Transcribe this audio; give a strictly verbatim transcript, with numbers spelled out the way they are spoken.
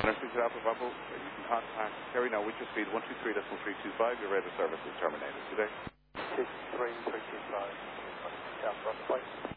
Speak to Alpha Bravo. You can contact Kerry now with your speed one two three point three two five. Your radar service is terminated today. six three three two five. Alpha Bravo.